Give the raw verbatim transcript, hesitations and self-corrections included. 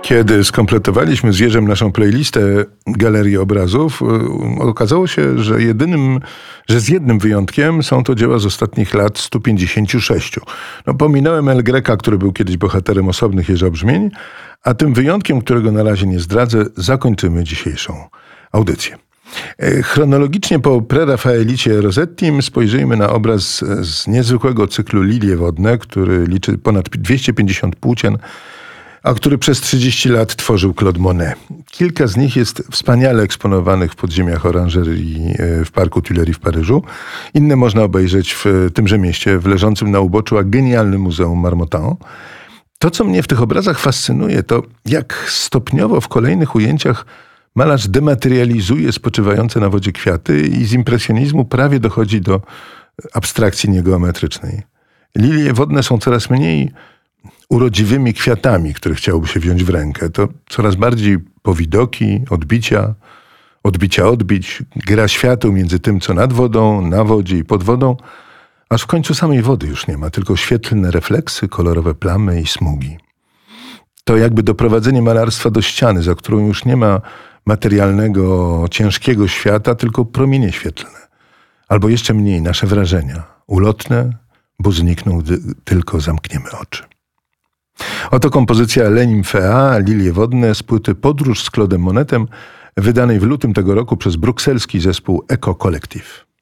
Kiedy skompletowaliśmy z Jerzem naszą playlistę Galerii Obrazów, okazało się, że jedynym, że z jednym wyjątkiem są to dzieła z ostatnich lat stu pięćdziesięciu sześciu. No, pominąłem El Greca, który był kiedyś bohaterem osobnych Jeżobrzmień, a tym wyjątkiem, którego na razie nie zdradzę, zakończymy dzisiejszą audycję. Chronologicznie po prerafaelicie Rossettim spojrzyjmy na obraz z niezwykłego cyklu Lilie wodne, który liczy ponad dwieście pięćdziesiąt płócien, a który przez trzydzieści lat tworzył Claude Monet. Kilka z nich jest wspaniale eksponowanych w podziemiach oranżerii w Parku Tuileries w Paryżu. Inne można obejrzeć w tymże mieście, w leżącym na uboczu, a genialnym Muzeum Marmottan. To, co mnie w tych obrazach fascynuje, to jak stopniowo w kolejnych ujęciach malarz dematerializuje spoczywające na wodzie kwiaty i z impresjonizmu prawie dochodzi do abstrakcji niegeometrycznej. Lilie wodne są coraz mniej urodziwymi kwiatami, które chciałoby się wziąć w rękę. To coraz bardziej powidoki, odbicia, odbicia odbić, gra świateł między tym, co nad wodą, na wodzie i pod wodą, aż w końcu samej wody już nie ma, tylko świetlne refleksy, kolorowe plamy i smugi. To jakby doprowadzenie malarstwa do ściany, za którą już nie ma materialnego, ciężkiego świata, tylko promienie świetlne. Albo jeszcze mniej nasze wrażenia, ulotne, bo znikną, gdy tylko zamkniemy oczy. Oto kompozycja Le Nymphea, Lilie wodne z płyty Podróż z Claudem Monetem, wydanej w lutym tego roku przez brukselski zespół Eco Collective.